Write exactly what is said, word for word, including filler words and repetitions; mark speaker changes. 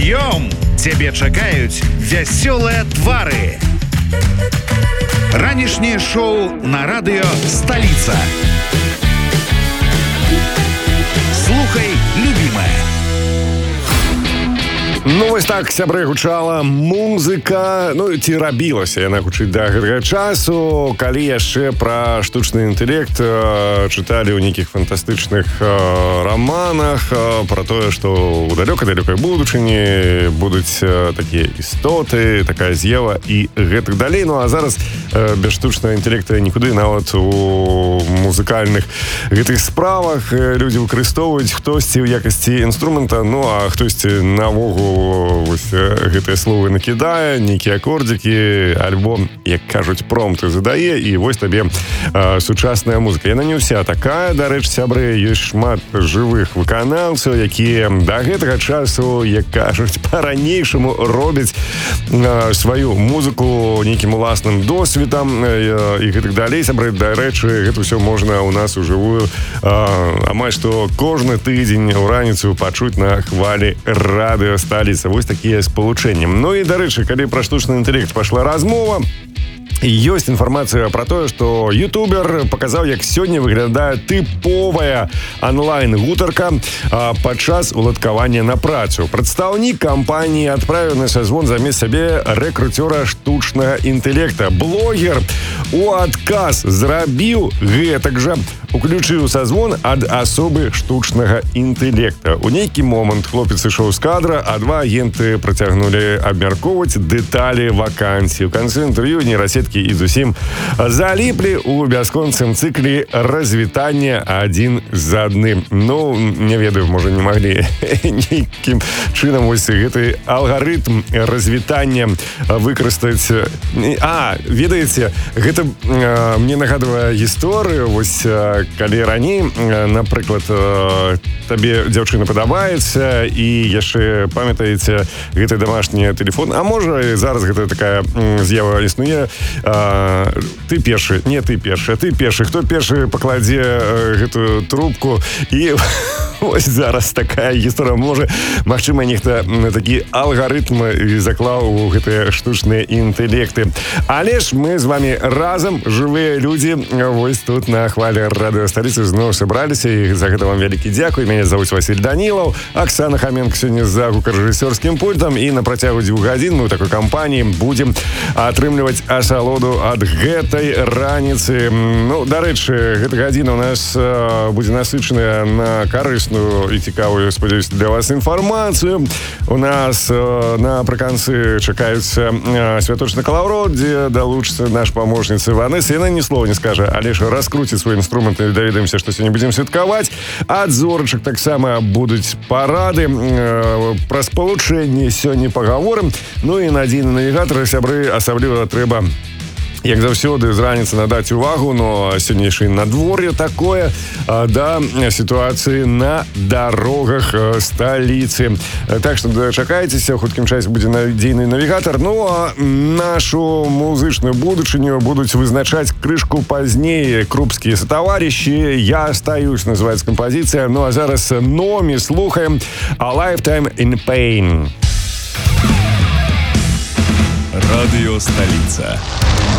Speaker 1: Прыём! Цябе чакаюць вясёлыя твары. Ранішняе шоу на радыё «Сталіца». Слухай, любімая.
Speaker 2: Ну, вось так, сябры, гучала музыка, ну, ці рабілася яна гучыць да гэтага часу, калі яшчэ пра штучны інтэлект э, чыталі ў нейкіх фантастычных э, раманах э, пра тое, што ў далёкай-далёкай будучыні будуць э, такія істоты, такая з'ява і гэтак далей. Ну, а зараз э, без штучнага інтэлекта нікуды, нават у музыкальных гэтых справах э, людзі выкарыстоўваюць хтосьці ў якасці інструмента, ну, а хтосьці навогул вось гэтыя словы накідае, нейкія акордзікі, альбом, як кажуць, промпты задае, і вось табе э, сучасная музыка. Яна не ўся такая, дарэчы, сябры, ёсць шмат жывых выканаўцаў, якія да гэтага часу, як кажуць, па-ранейшаму робяць э, сваю музыку нейкім уласным досведам э, і гэтак далей. Сябры, дарэчы, гэта ўсё можна ў нас ужывую э, амаль што кожны тыдзень у раніцу пачуць на хвалі радыё «Сталіца». Вось такія спалучэнні. Ну і, дарэчы, калі пра штучны інтэлект пайшла размова, ёсць інфармацыя пра тое, што ютубер паказаў, як сёння выглядае тыповая онлайн-гутарка падчас уладкавання на працу. Прадстаўнік кампаніі адправіў на сазвон замест сябе рэкруцёра штучнага інтэлекта. Блогер у адказ зрабіў гэтак жа, уключыў сазвон ад асобы штучнага інтэлекта. У нейкі момант хлопец ішоў з кадра, а два агенты працягнулі абмяркоўваць дэталі вакансіі. У канцы інтэрв'ю нейрасеткі і зусім заліплі ў бясконцым цыкле развітання адзін з адным. Ну, не ведаю, можа, не маглі нейкім чынам вось гэты алгарытм развітання выкарыстаць. А, ведаеце, гэта э, мне нагадвае гісторыю, вось калі раней, напрыклад, табе дзяўчына падабаецца і яшчэ памятаеце гэты домашні тэлефон, а можа зараз гэта такая з'ява існуе, ты першы, не ты першы, а ты першы, хто першы пакладзе гэтую трубку, і вось зараз такая гісторыя. Можа, магчыма, нехта такі алгарытм заклаў у гэтыя штучныя інтэлекты. Але ж мы з вами разам, жывыя людзі, вось тут на хвалі радыё «Сталіца» зноў сабраліся, і за гэта вам вялікі дзякуй. Мяне завуць Васіль Данілаў, Аксана Хаменко сёння за гукарэжысёрскім пультам, і на працягу дзвюх гадзін мы ў такой кампаніі будзем атрымліваць асалоду ад гэтай раніцы. Ну, дарэчы, гэта гадзіна у нас э, будзе насычаная на карысную і цікавую, спадзяюся, для вас інфармацыю. У нас э, напрыканцы чакаюцца э, святочны калаўрот, дзе далучыцца наш памочніца Ванесса. Яна ні слова не скажа, але ж раскруціць свой інструмент, і даведаемся, што сёння будзем святкаваць. Ад зорачак таксама будуць парады. Э, пра спалучэнне сёння пагаворым. Ну і надзейны навігатар, сябры, асабліва трэба, як заўсёды, з раніцы надаць увагу, но сённяшняе надвор'е такое, да сітуацыі на дарогах сталіцы. Так што чакайцеся, у хуткім часе будзе надзейны навігатар. Ну, а нашу музычную будучыню будуць вызначаць крышку пазней крупскія сатаварыщі. «Я остаюсь» называецца кампазіцыя. Ну, а зараз Номі слухаем «A Lifetime in Pain».
Speaker 3: Радыё «Сталіца».